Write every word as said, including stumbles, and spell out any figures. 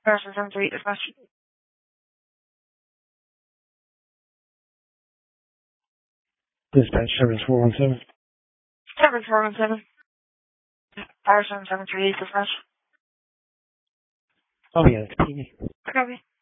Person seven three dispatch. Dispatch service four one seven. Service four one seven. Person seven three dispatch. Oh yeah, it's P D. Copy.